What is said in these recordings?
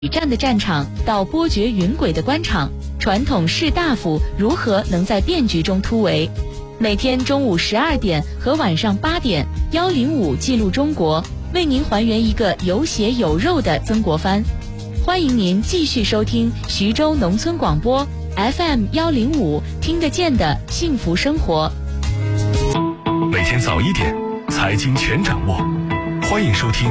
战的战场到波谲云诡的官场，传统士大夫如何能在变局中突围？每天中午12点和晚上8点，105记录中国为您还原一个有血有肉的曾国藩。欢迎您继续收听徐州农村广播 FM105，听得见的幸福生活。 每天早1点，财经全掌握。欢迎收听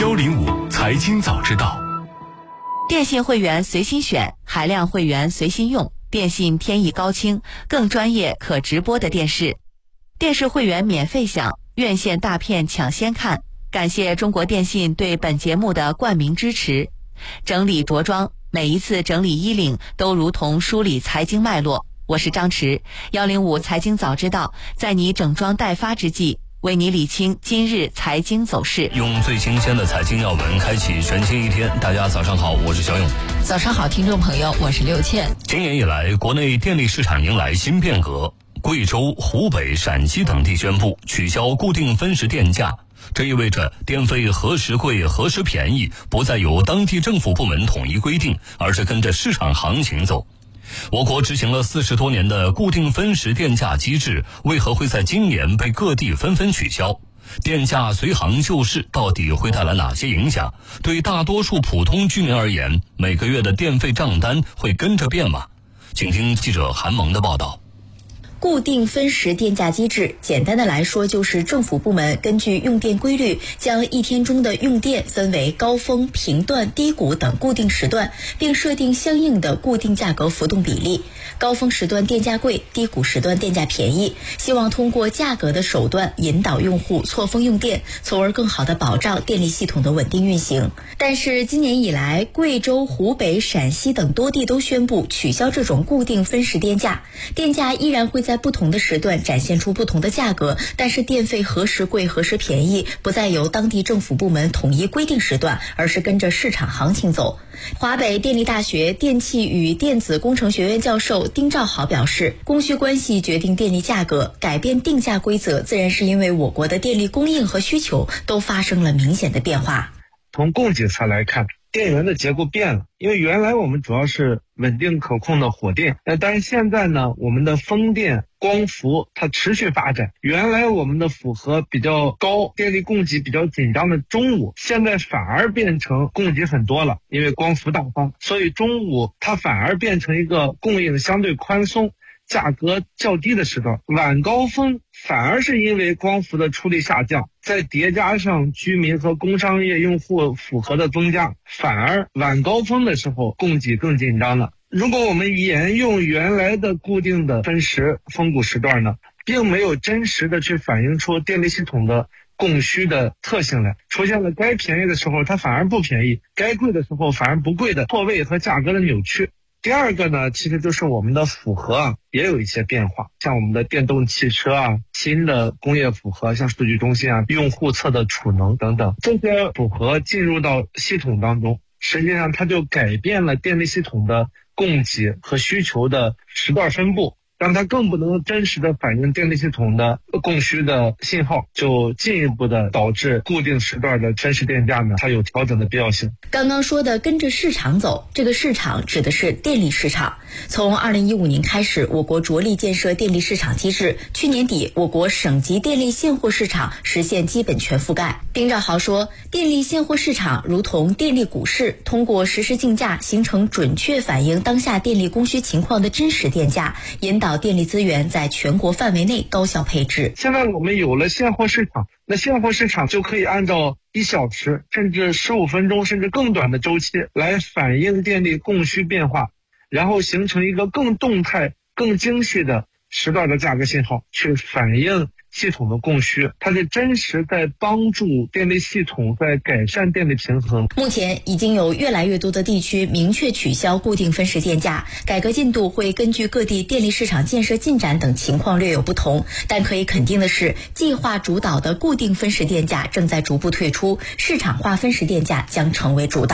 105财经早知道。 电信会员随心选，海量会员随心用，电信天翼高清，更专业可直播的电视。电视会员免费享，院线大片抢先看。感谢中国电信对本节目的冠名支持。整理着装，每一次整理衣领都如同梳理财经脉络。我是张弛，105财经早知道，在你整装待发之际，为你理清今日财经走势， 用最新鲜的财经要闻开启全新一天。大家早上好，我是小勇。 早上好，听众朋友，我是刘倩。 今年以来，国内电力市场迎来新变革，贵州、湖北、陕西等地宣布取消固定分时电价，这意味着电费何时贵何时便宜不再由当地政府部门统一规定，而是跟着市场行情走。我国执行了40多年的固定分时电价机制，为何会在今年被各地纷纷取消？电价随行就市到底会带来哪些影响？对大多数普通居民而言，每个月的电费账单会跟着变吗？请听记者韩萌的报道。 固定分时电价机制，简单的来说就是政府部门根据用电规律，将一天中的用电分为高峰、频段、低谷等固定时段，并设定相应的固定价格浮动比例。高峰时段电价贵，低谷时段电价便宜，希望通过价格的手段引导用户错峰用电，从而更好地保障电力系统的稳定运行。但是今年以来，贵州、湖北、陕西等多地都宣布取消这种固定分时电价，电价依然会在不同的时段展现出不同的价格，但是电费何时贵何时便宜不再由当地政府部门统一规定时段，而是跟着市场行情走。华北电力大学电气与电子工程学院教授丁兆豪表示，供需关系决定电力价格，改变定价规则自然是因为我国的电力供应和需求都发生了明显的变化。 从供给侧来看，电源的结构变了，因为原来我们主要是稳定可控的火电，但是现在呢，我们的风电、光伏它持续发展。原来我们的负荷比较高，电力供给比较紧张的中午，现在反而变成供给很多了，因为光伏大发，所以中午它反而变成一个供应相对宽松、价格较低的时段。晚高峰反而是因为光伏的出力下降，再叠加上居民和工商业用户负荷的增加，反而晚高峰的时候供给更紧张了。如果我们沿用原来的固定的分时峰谷时段呢，并没有真实的去反映出电力系统的供需的特性来，出现了该便宜的时候它反而不便宜，该贵的时候反而不贵的错位和价格的扭曲。第二个呢，其实就是我们的负荷也有一些变化，像我们的电动汽车新的工业负荷，像数据中心用户侧的储能等等，这些负荷进入到系统当中，实际上它就改变了电力系统的供给和需求的时段分布，让它更不能真实的反映电力系统的供需的信号，就进一步的导致固定时段的分时电价呢，它有调整的必要性。 刚刚说的跟着市场走，这个市场指的是电力市场。从2015年开始，我国着力建设电力市场机制，去年底我国省级电力现货市场实现基本全覆盖。丁兆豪说，电力现货市场如同电力股市，通过实时竞价形成准确反映当下电力供需情况的真实电价，引导电力资源在全国范围内高效配置。 现在我们有了现货市场，那现货市场就可以按照1小时甚至15分钟甚至更短的周期来反映电力供需变化，然后形成一个更动态、更精细的时段的价格信号，去反映系统的供需，它是真实在帮助电力系统在改善电力平衡。 目前已经有越来越多的地区明确取消固定分时电价，改革进度会根据各地电力市场建设进展等情况略有不同，但可以肯定的是，计划主导的固定分时电价正在逐步退出，市场化分时电价将成为主导。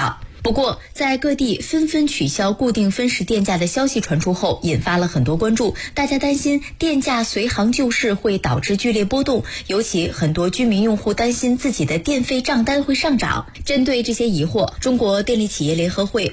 不过，在各地纷纷取消固定分时电价的消息传出后，引发了很多关注。大家担心电价随行就市会导致剧烈波动，尤其很多居民用户担心自己的电费账单会上涨。针对这些疑惑，中国电力企业联合会